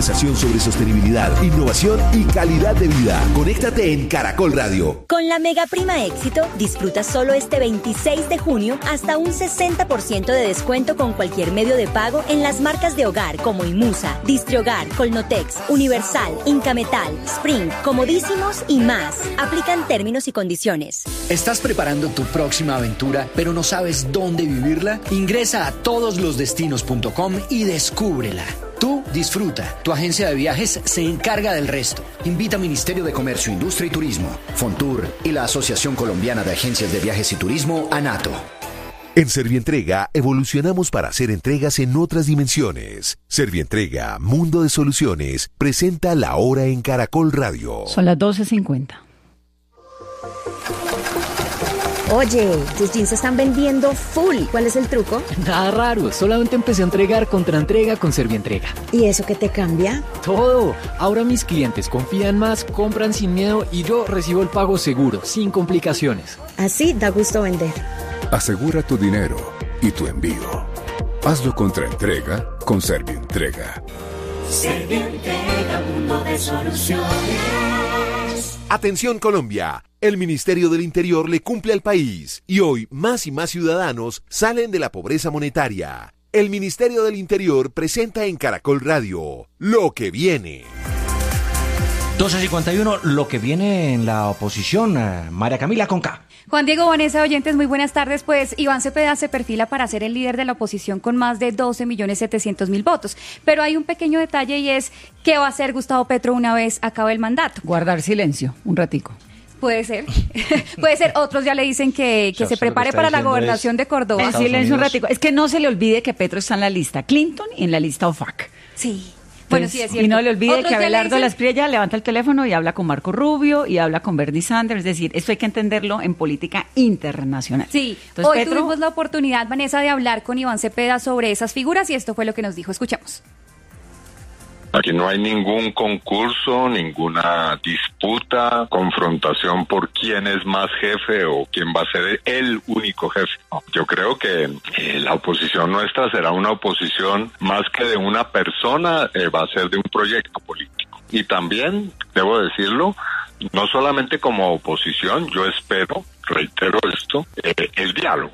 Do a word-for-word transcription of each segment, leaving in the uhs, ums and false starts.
conversación sobre sostenibilidad, innovación y calidad de vida. Conéctate en Caracol Radio. Con la Mega Prima Éxito, disfruta solo este veintiséis de junio hasta un sesenta por ciento de descuento con cualquier medio de pago en las marcas de hogar como Imusa, Distrihogar, Colnotex, Universal, Incametal, Spring, Comodísimos y más. Aplican términos y condiciones. ¿Estás preparando tu próxima aventura, pero no sabes dónde vivirla? Ingresa a todos los destinos punto com y descúbrela. Tú disfruta. Tu agencia de viajes se encarga del resto. Invita a Ministerio de Comercio, Industria y Turismo, Fontur y la Asociación Colombiana de Agencias de Viajes y Turismo, ANATO. En Servientrega evolucionamos para hacer entregas en otras dimensiones. Servientrega, Mundo de Soluciones, presenta La Hora en Caracol Radio. Son las doce cincuenta. Oye, tus jeans se están vendiendo full. ¿Cuál es el truco? Nada raro, solamente empecé a entregar contra entrega con Servientrega. ¿Y eso qué te cambia? Todo. Ahora mis clientes confían más, compran sin miedo y yo recibo el pago seguro, sin complicaciones. Así da gusto vender. Asegura tu dinero y tu envío. Hazlo contra entrega con Servientrega. Servientrega, mundo de soluciones. Atención Colombia, el Ministerio del Interior le cumple al país y hoy más y más ciudadanos salen de la pobreza monetaria. El Ministerio del Interior presenta en Caracol Radio Lo que viene. doce cincuenta y uno, lo que viene en la oposición, uh, María Camila Conca. Juan Diego, Vanessa, oyentes, muy buenas tardes. Pues Iván Cepeda se perfila para ser el líder de la oposición con más de doce millones setecientos mil votos. Pero hay un pequeño detalle y es ¿qué va a hacer Gustavo Petro una vez acabe el mandato? Guardar silencio, un ratico. Puede ser, puede ser. Otros ya le dicen que, que se prepare para la gobernación de Córdoba. En silencio un ratico. Es que no se le olvide que Petro está en la lista Clinton y en la lista O F A C. Sí. Bueno, sí, es cierto. Y no le olvide Otros que Abelardo dicen... Lasprilla levanta el teléfono y habla con Marco Rubio y habla con Bernie Sanders. Es decir, esto hay que entenderlo en política internacional. Sí, Entonces, hoy Petro... tuvimos la oportunidad, Vanessa, de hablar con Iván Cepeda sobre esas figuras y esto fue lo que nos dijo. Escuchamos. Aquí no hay ningún concurso, ninguna disputa, confrontación por quién es más jefe o quién va a ser el único jefe. No, yo creo que eh, la oposición nuestra será una oposición más que de una persona, eh, va a ser de un proyecto político. Y también, debo decirlo, no solamente como oposición, yo espero, reitero esto, eh, el diálogo.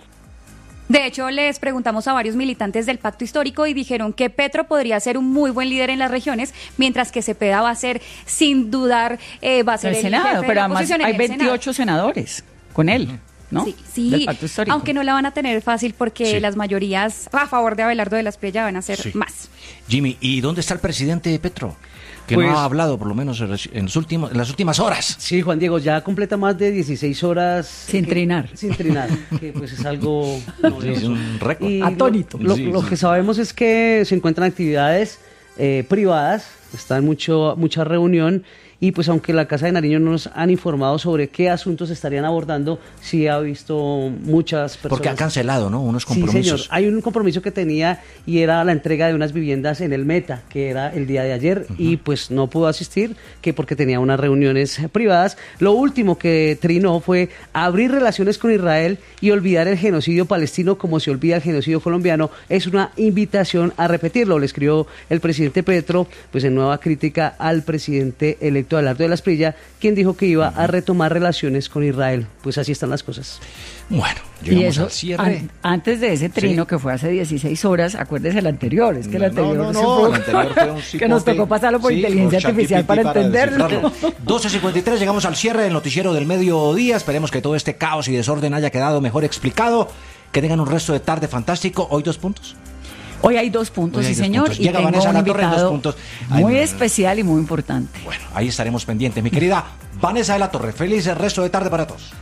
De hecho, les preguntamos a varios militantes del Pacto Histórico y dijeron que Petro podría ser un muy buen líder en las regiones, mientras que Cepeda va a ser, sin dudar, eh, va a ser el, el Senado, jefe de pero la además oposición hay en veintiocho senadores con él, ¿no? Sí, sí, del Pacto Histórico. Aunque no la van a tener fácil porque Sí. las mayorías a favor de Abelardo de Lasprilla van a ser Sí. más. Jimmy, ¿y dónde está el presidente Petro? Que Pues- no ha hablado, por lo menos en los- en, los últimos, en las últimas horas. Sí, Juan Diego, ya completa más de dieciséis horas. Sin que- trinar. Sin trinar, que pues es algo Sí, novedoso. es un récord. Y Atónito. Lo, lo- Sí, lo sí. que sabemos es que se encuentran actividades eh, privadas, está en mucho, mucha reunión, y pues aunque la Casa de Nariño no nos han informado sobre qué asuntos estarían abordando, sí ha visto muchas personas. Porque ha cancelado, ¿no? Unos Sí, compromisos. señor. Hay un compromiso que tenía y era la entrega de unas viviendas en el Meta, que era el día de ayer, uh-huh. y pues no pudo asistir, que porque tenía unas reuniones privadas. Lo último que trinó fue abrir relaciones con Israel y olvidar el genocidio palestino como se olvida el genocidio colombiano. Es una invitación a repetirlo, le escribió el presidente Petro, pues en nueva crítica al presidente electo Abelardo de Lasprilla, quien dijo que iba uh-huh. a retomar relaciones con Israel. Pues así están las cosas. Bueno, Y llegamos eso, al cierre. an- antes de ese trino Sí. que fue hace dieciséis horas, acuérdese el anterior, es que el No, anterior, no, se no, fue- el anterior fue un que nos cipote. tocó pasarlo por Sí, inteligencia por artificial ChatGPT para entenderlo. descifrarlo. doce cincuenta y tres, llegamos al cierre del noticiero del mediodía. Esperemos que todo este caos y desorden haya quedado mejor explicado. Que tengan un resto de tarde fantástico. Hoy dos puntos. Hoy hay dos puntos, Hoy hay sí dos señor, puntos. y Llega tengo Vanessa un La Torre en dos invitado puntos. Ay, muy no, no, no. especial y muy importante. Bueno, ahí estaremos pendientes. Mi querida Vanessa de la Torre, feliz resto de tarde para todos.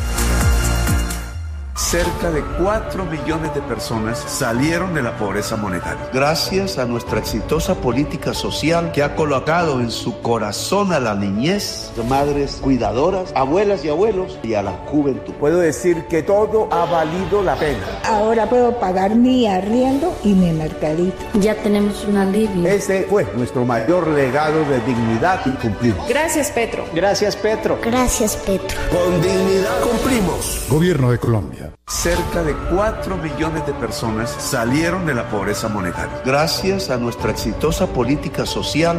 Cerca de cuatro millones de personas salieron de la pobreza monetaria. Gracias a nuestra exitosa política social que ha colocado en su corazón a la niñez, madres cuidadoras, abuelas y abuelos y a la juventud. Puedo decir que todo ha valido la pena. Ahora puedo pagar mi arriendo y mi mercadito. Ya tenemos un alivio. Ese fue nuestro mayor legado de dignidad y cumplimos. Gracias, Petro. Gracias, Petro. Gracias, Petro. Con dignidad cumplimos. Gobierno de Colombia. Cerca de cuatro millones de personas salieron de la pobreza monetaria. Gracias a nuestra exitosa política social